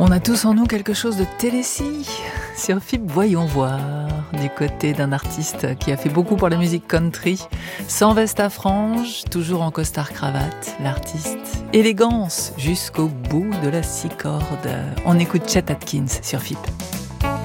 On a tous en nous quelque chose de Tennessee. Sur FIP, voyons voir, du côté d'un artiste qui a fait beaucoup pour la musique country, sans veste à franges, toujours en costard-cravate, l'artiste. Élégance jusqu'au bout de la 6 cordes. On écoute Chet Atkins sur FIP.